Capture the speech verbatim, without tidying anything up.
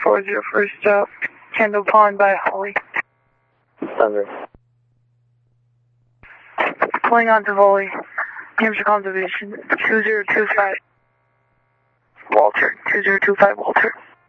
towards your first stop, Kendall Pond by Holly. Thunder. Pulling on to Holly, New Hampshire Conservation, two zero two five. Walter, two zero two five Walter.